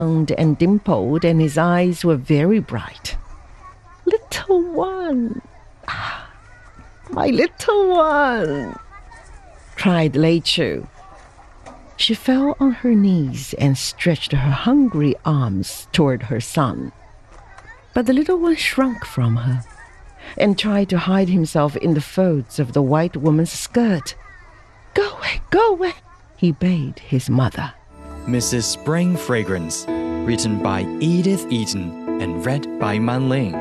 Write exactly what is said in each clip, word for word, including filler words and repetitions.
and dimpled, and his eyes were very bright. "Little one, my little one," cried Lei Chu. She fell on her knees and stretched her hungry arms toward her son. But the little one shrunk from her and tried to hide himself in the folds of the white woman's skirt. "Go away, go away," he bade his mother. Missus Spring Fragrance, written by Edith Eaton and read by Man Ling.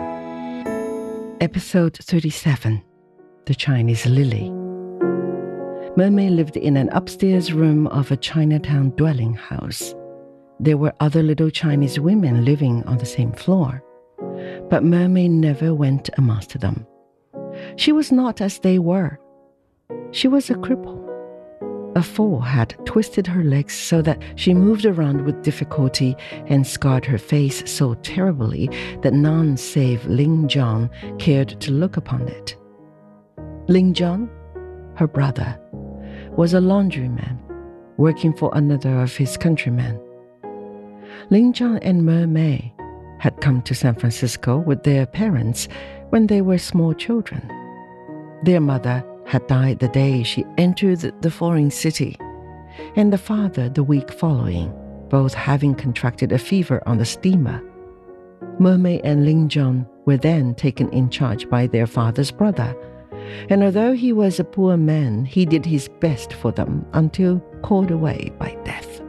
Episode thirty-seven, The Chinese Lily. Mermay lived in an upstairs room of a Chinatown dwelling house. There were other little Chinese women living on the same floor, but Mermay never went amongst them. She was not as they were. She was a cripple. A fall had twisted her legs so that she moved around with difficulty and scarred her face so terribly that none save Ling Zhang cared to look upon it. Ling Zhang, her brother, was a laundryman working for another of his countrymen. Ling Zhang and Mermay had come to San Francisco with their parents when they were small children. Their mother had died the day she entered the foreign city, and the father the week following, both having contracted a fever on the steamer. Mermay and Ling Zhang were then taken in charge by their father's brother, and although he was a poor man, he did his best for them until called away by death.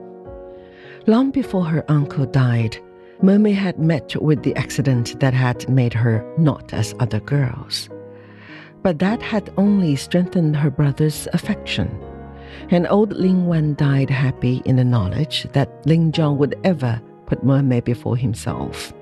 Long before her uncle died, Mermay had met with the accident that had made her not as other girls. But that had only strengthened her brother's affection, and old Ling Wen died happy in the knowledge that Ling Zhang would ever put Mermay before himself.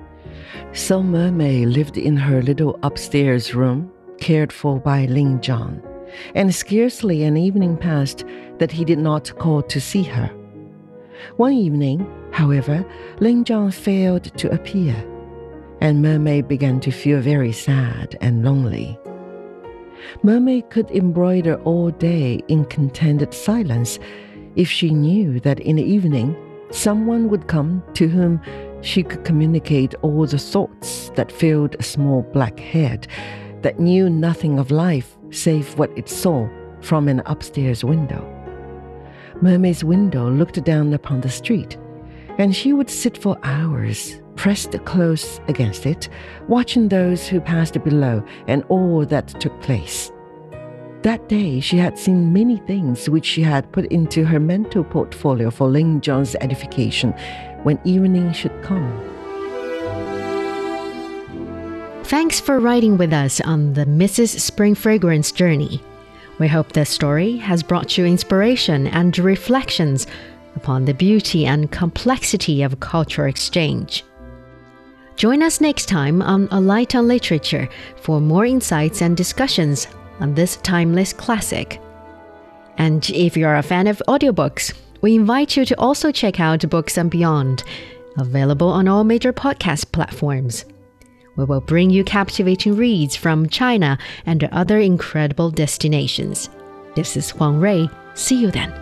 So Mermay lived in her little upstairs room, cared for by Ling Zhang, and scarcely an evening passed that he did not call to see her. One evening, however, Ling Zhang failed to appear, and Mermay began to feel very sad and lonely. Mermay could embroider all day in contented silence if she knew that in the evening someone would come to whom she could communicate all the thoughts that filled a small black head that knew nothing of life save what it saw from an upstairs window. Mermay's window looked down upon the street, and she would sit for hours pressed close against it, watching those who passed below and all that took place. That day she had seen many things which she had put into her mental portfolio for Ling Zhang's edification when evening should come. Thanks for riding with us on the Missus Spring Fragrance journey. We hope this story has brought you inspiration and reflections upon the beauty and complexity of cultural exchange. Join us next time on A Light on Literature for more insights and discussions on this timeless classic. And if you're a fan of audiobooks, we invite you to also check out Books and Beyond, available on all major podcast platforms. We will bring you captivating reads from China and other incredible destinations. This is Huang Rui. See you then.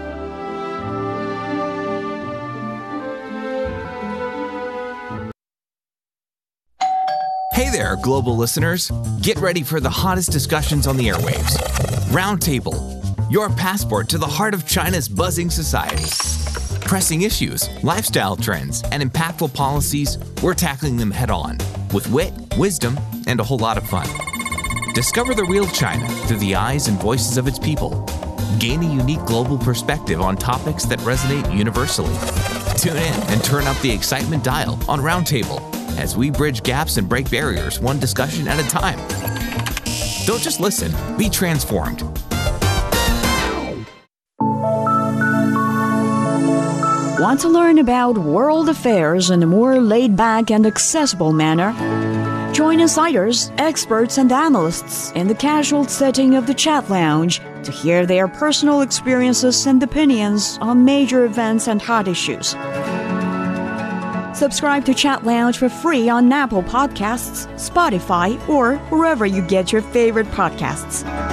Hey there, global listeners. Get ready for the hottest discussions on the airwaves. Roundtable, your passport to the heart of China's buzzing society. Pressing issues, lifestyle trends, and impactful policies, we're tackling them head on, with wit, wisdom, and a whole lot of fun. Discover the real China through the eyes and voices of its people. Gain a unique global perspective on topics that resonate universally. Tune in and turn up the excitement dial on Roundtable as we bridge gaps and break barriers one discussion at a time. Don't just listen, be transformed. Want to learn about world affairs in a more laid-back and accessible manner? Join insiders, experts, and analysts in the casual setting of the Chat Lounge to hear their personal experiences and opinions on major events and hot issues. Subscribe to Chat Lounge for free on Apple Podcasts, Spotify, or wherever you get your favorite podcasts.